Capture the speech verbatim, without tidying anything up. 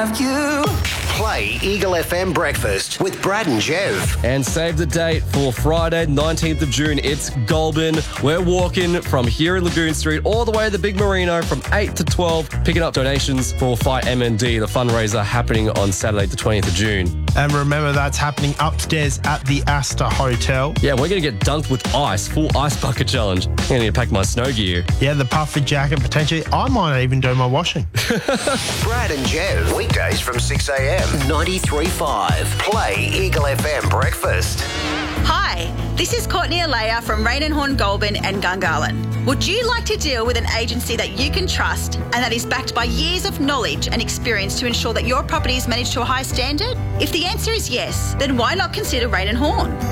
have you. Play Eagle F M Breakfast with Brad and Jev. And save the date for Friday, nineteenth of June. It's Goulburn. We're walking from here in Lagoon Street all the way to the Big Merino from eight to twelve, picking up donations for Fight M N D, the fundraiser happening on Saturday, the twentieth of June. And remember, that's happening upstairs at the Astor Hotel. Yeah, we're going to get dunked with ice, full ice bucket challenge. I'm going to need to pack my snow gear. Yeah, the puffer jacket, potentially. I might even do my washing. Brad and Jev, weekdays from six a.m. ninety-three point five. Play Eagle F M Breakfast. Hi, this is Courtney Alea from Rain and Horn Goulburn and Gungahlin. Would you like to deal with an agency that you can trust and that is backed by years of knowledge and experience to ensure that your property is managed to a high standard? If the answer is yes, then why not consider Rain and Horn?